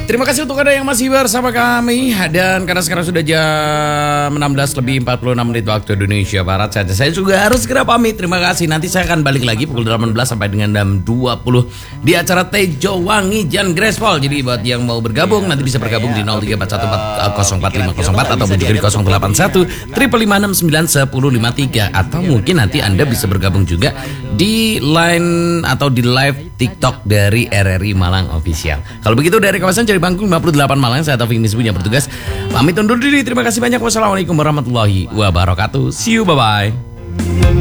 Terima kasih untuk Anda yang masih bersama kami. Dan karena sekarang sudah jam 16 lebih 46 menit waktu Indonesia Barat, saya juga harus segera pamit. Terima kasih. Nanti saya akan balik lagi pukul 18 sampai dengan jam 20 di acara Tejo Wangi Jan Grespol. Jadi buat yang mau bergabung nanti bisa bergabung di 0341404504 ataupun juga di 081 5569153 atau mungkin nanti Anda bisa bergabung juga di line atau di live TikTok dari RRI Malang Official. Kalau begitu dari kawasan Cari Bangkung 58 Malang, saya Taufik Nisbu yang bertugas pamit undur diri. Terima kasih banyak. Wassalamualaikum warahmatullahi wabarakatuh. See you, bye bye.